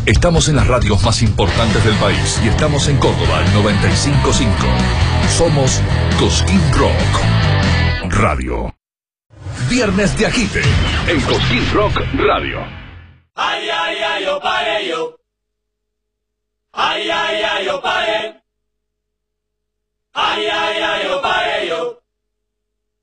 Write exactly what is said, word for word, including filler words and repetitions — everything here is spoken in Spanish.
Estamos en las radios más importantes del país y estamos en Córdoba, el noventa y cinco punto cinco. Somos Cosquín Rock Radio. Viernes de Agite en Cosquín Rock Radio. Ay, ay, ay, oh, pare yo. Ay, ay, ay, oh, pare